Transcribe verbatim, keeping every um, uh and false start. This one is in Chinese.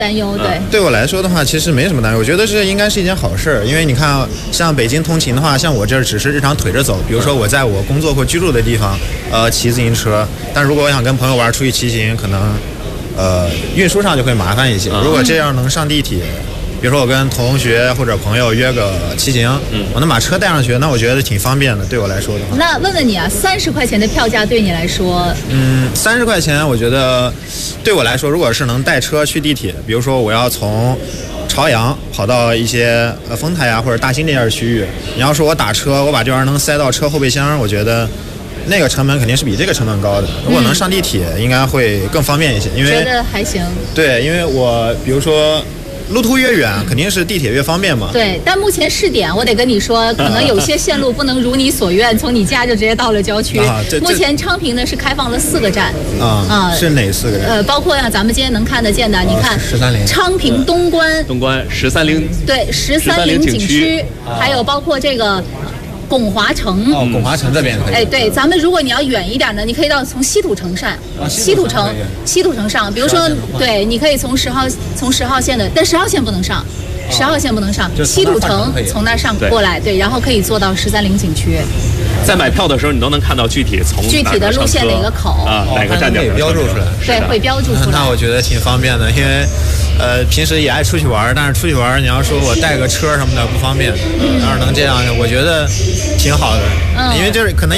担忧。对， 对我来说的话，其实没什么担忧，我觉得这应该是一件好事，因为你看，像北京通勤的话，像我这儿只是日常腿着走，比如说我在我工作或居住的地方，呃，骑自行车，但如果我想跟朋友玩出去骑行，可能，呃，运输上就会麻烦一些。如果这样能上地铁。比如说我跟同学或者朋友约个骑行，嗯，我能把车带上去，那我觉得挺方便的，对我来说的话。 那问问你啊，三十块钱的票价对你来说， 嗯，三十块钱，我觉得对我来说，如果是能带车去地铁，比如说我要从朝阳跑到一些呃丰台啊或者大兴这样的区域，你要说我打车，我把这玩意儿能塞到车后备箱，我觉得那个成本肯定是比这个成本高的。如果能上地铁，应该会更方便一些，因为觉得还行。 对，因为我比如说。路途越远，肯定是地铁越方便嘛。 对，但目前试点，我得跟你说，可能有些线路不能如你所愿，从你家就直接到了郊区。啊、目前昌平呢是开放了四个站。 啊啊，是哪四个站？ 呃，包括呀、啊，咱们今天能看得见的，你看十三陵、 昌平东关、 东关十三陵， 对，十三陵景区，还有包括这个。拱华城哦，拱华城这边可以。 哎，对，咱们如果你要远一点呢，你可以到从西土城上， 啊、 西土城，西土城上，比如说，对，你可以从十号从十号线的，但十号线不能上，十号线不能上，西土城从那儿上过来，对，然后可以坐到十三陵景区。 在买票的时候，你都能看到具体从具体的路线哪个口啊，哪个站点标注出来， 对，会标注出来。 那我觉得挺方便的，因为。呃，平时也爱出去玩，但是出去玩，你要说我带个车什么的不方便。嗯、要是能这样，我觉得挺好的，嗯、因为就是可能。